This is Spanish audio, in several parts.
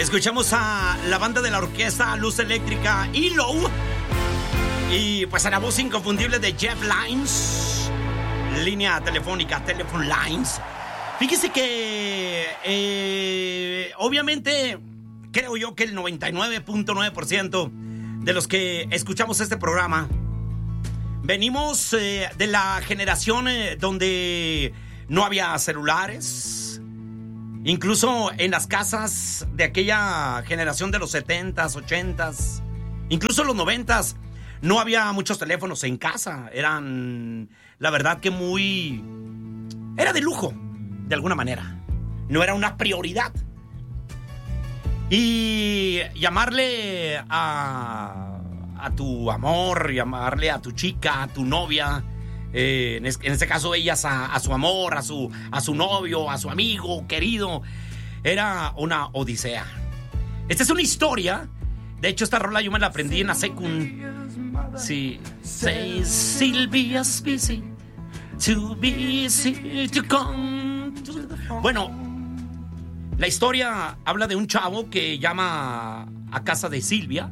Escuchamos a la banda de la orquesta Luz Eléctrica ELO. Y pues a la voz inconfundible de Jeff Lines. Línea telefónica, Telephone Lines. Fíjese que obviamente creo yo que el 99.9% de los que escuchamos este programa venimos de la generación donde no había celulares. Incluso en las casas de aquella generación de los 70s, 80s, incluso los 90s, no había muchos teléfonos en casa. Eran, la verdad que era de lujo, de alguna manera. No era una prioridad. Y llamarle a tu amor, llamarle a tu chica, a tu novia, en este caso ellas a su amor, a su novio, a su amigo querido, era una odisea. Esta es una historia. De hecho, esta rola yo me la aprendí en la sí. Say Sylvia's busy, too busy to come to the phone. Bueno, la historia habla de un chavo que llama a casa de Silvia.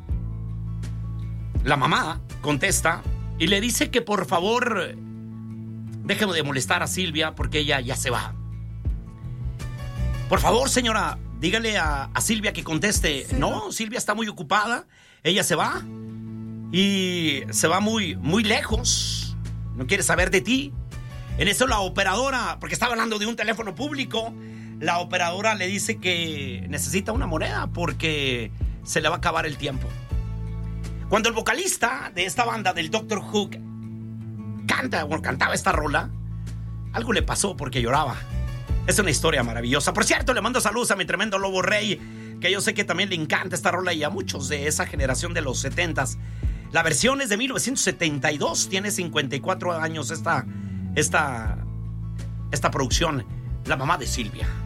La mamá contesta y le dice que por favor deje de molestar a Silvia porque ella ya se va. Por favor, señora, dígale a Silvia que conteste. No, Silvia está muy ocupada. Ella se va. Y se va muy, muy lejos. No quiere saber de ti. En eso la operadora, porque estaba hablando de un teléfono público, la operadora le dice que necesita una moneda porque se le va a acabar el tiempo. Cuando el vocalista de esta banda, del Dr. Hook, cantaba esta rola, algo le pasó porque lloraba. Es una historia maravillosa. Por cierto, le mando saludos a mi tremendo Lobo Rey, que yo sé que también le encanta esta rola, y a muchos de esa generación de los 70s. La versión es de 1972, tiene 54 años esta producción, La mamá de Silvia.